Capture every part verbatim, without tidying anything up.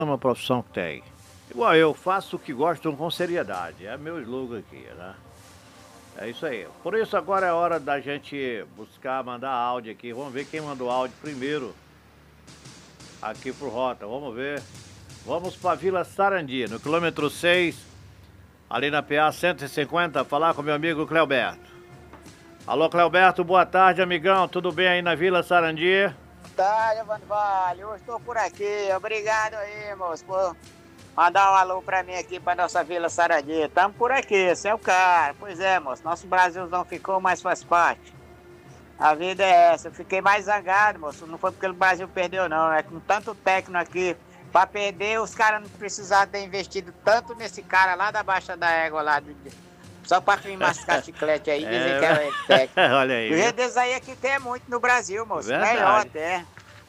uma profissão que tem. Igual eu, faço o que gosto com seriedade. É meu slogan aqui, né? É isso aí. Por isso agora é hora da gente buscar, mandar áudio aqui. Vamos ver quem mandou áudio primeiro aqui pro Rota. Vamos ver. Vamos pra Vila Sarandi, no quilômetro seis, ali na P A cento e cinquenta, falar com meu amigo Cleoberto. Alô, Cleoberto, boa tarde, amigão. Tudo bem aí na Vila Sarandi? Boa tarde, Evandro Vale. Hoje estou por aqui. Obrigado aí, moço, por mandar um alô pra mim aqui, pra nossa Vila Sarandi. Estamos por aqui, esse é o cara. Pois é, moço, nosso Brasil não ficou, mas faz parte. A vida é essa. Eu fiquei mais zangado, moço. Não foi porque o Brasil perdeu, não. É com tanto técnico aqui. Pra perder, os caras não precisavam ter investido tanto nesse cara lá da Baixa da Égua, lá do... só pra vir mascar chiclete aí, dizer É, que era técnico. olha aí. O jeito deles aí aqui tem muito no Brasil, moço. Verdade. Melhor até.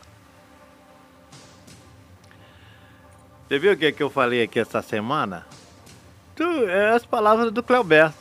Você viu o que, que eu falei aqui essa semana? Tu, é as palavras do Cleoberto.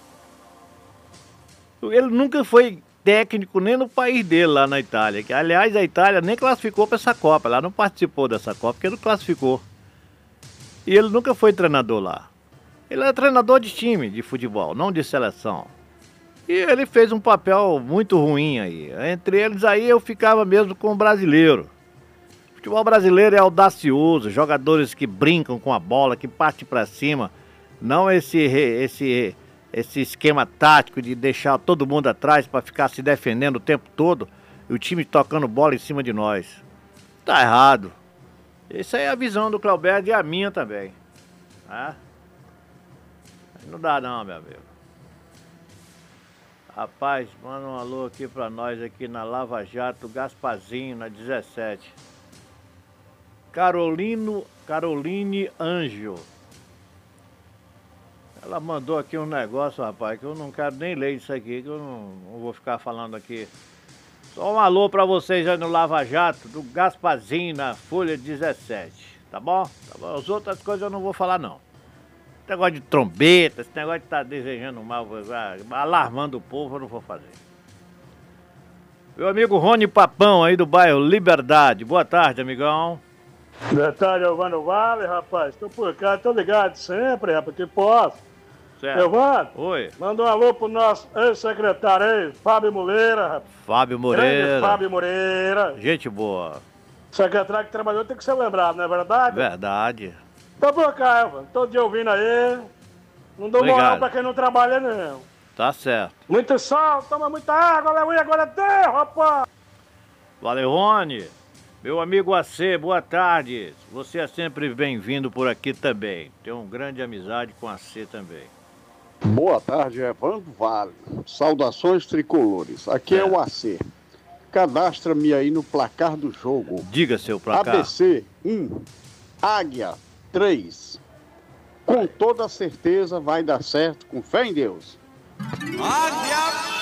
Ele nunca foi técnico nem no país dele, lá na Itália. Que, aliás, a Itália nem classificou para essa Copa. Ela não participou dessa Copa, porque não classificou. E ele nunca foi treinador lá. Ele era treinador de time de futebol, não de seleção. E ele fez um papel muito ruim aí. Entre eles aí eu ficava mesmo com o brasileiro. O futebol brasileiro é audacioso, jogadores que brincam com a bola, que partem para cima. Não esse, esse, esse esquema tático de deixar todo mundo atrás para ficar se defendendo o tempo todo e o time tocando bola em cima de nós. Tá errado. Essa é a visão do Cleoberto e a minha também. Né? Não dá não, meu amigo. Rapaz, manda um alô aqui pra nós aqui na Lava Jato, Gasparzinho, na dezessete. Carolino, Caroline Anjo. Ela mandou aqui um negócio, rapaz, que eu não quero nem ler isso aqui, que eu não, não vou ficar falando aqui. Só um alô pra vocês aí no Lava Jato, do Gasparzinho, na Folha dezessete. Tá bom? Tá bom? As outras coisas eu não vou falar, não. Esse negócio de trombeta, esse negócio de estar tá desejando mal, alarmando o povo, eu não vou fazer. Meu amigo Rony Papão, aí do bairro Liberdade. Boa tarde, amigão. Boa tarde, Evandro Vale, rapaz. Estou por cá, tô ligado sempre, rapaz, que posso. Certo. Evandro, Oi. manda um alô pro nosso ex-secretário aí, Fábio Moreira, rapaz. Fábio Moreira. Grande Fábio Moreira. Gente boa. Secretário que trabalhou tem que ser lembrado, não é verdade? Verdade. Tô por cá, Evandro. Todo dia ouvindo aí. Não dou Obrigado. moral pra quem não trabalha, não. Tá certo. Muito sol, toma muita água, aleluia, agora até, rapaz. Valeu, Rony. Meu amigo A C, boa tarde. Você é sempre bem-vindo por aqui também. Tenho uma grande amizade com A C também. Boa tarde, Evandro Vale. Saudações tricolores. Aqui é, é o A C. Cadastra-me aí no placar do jogo. Diga seu placar. A B C um, Águia três. Com toda certeza vai dar certo, com fé em Deus. Águia!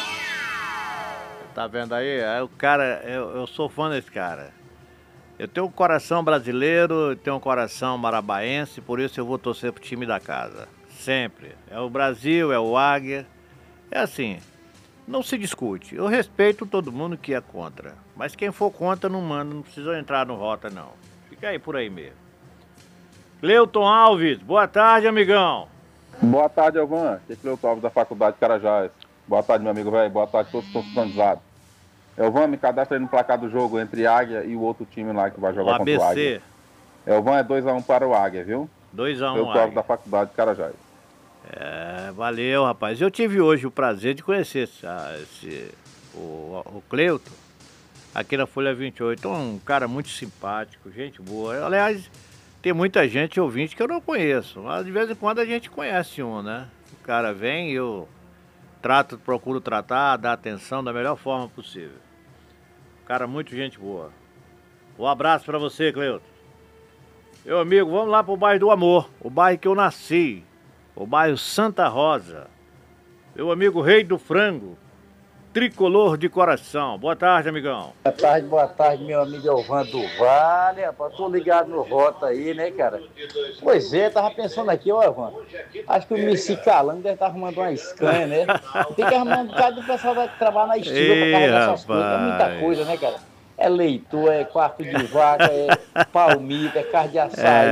Tá vendo aí? É o cara, eu, eu sou fã desse cara. Eu tenho um coração brasileiro, eu tenho um coração marabaense, por isso eu vou torcer pro time da casa. Sempre. É o Brasil, é o Águia. É assim, não se discute. Eu respeito todo mundo que é contra. Mas quem for contra não manda, não precisa entrar no Rota, não. Fica aí por aí mesmo. Cleuton Alves, boa tarde, amigão. Boa tarde, Elvan. Aqui é Cleuton Alves da Faculdade de Carajás. Boa tarde, meu amigo velho. Boa tarde a todos que estão sintonizados. Elvan, me cadastra aí no placar do jogo entre Águia e o outro time lá que vai jogar contra o Águia. Elvan, é dois a um para o Águia, viu? dois a um Cleuton Alves da Faculdade de Carajás. É, valeu, rapaz. Eu tive hoje o prazer de conhecer esse, esse, o, o Cleuton aqui na Folha vinte e oito. Um cara muito simpático, gente boa. Aliás, tem muita gente ouvinte que eu não conheço, mas de vez em quando a gente conhece um, né? O cara vem e eu trato, procuro tratar, dar atenção da melhor forma possível. Cara, muito gente boa. Um abraço pra você, Cleuton. Meu amigo, vamos lá pro bairro do Amor, o bairro que eu nasci, o bairro Santa Rosa. Meu amigo Rei do Frango, tricolor de coração. Boa tarde, amigão. Boa tarde, boa tarde, meu amigo Elvando Vale. Rapaz, tô ligado no Rota aí, né, cara? Pois é, tava pensando aqui, ó, Evandro. Acho que o Messi Calango deve estar arrumando uma escanha, né? Tem que arrumar um bocado do pessoal que trabalha na estiva pra carregar essas coisas. É muita coisa, né, cara? É leitor, é quarto de vaca, é palmito, é carne de açaí.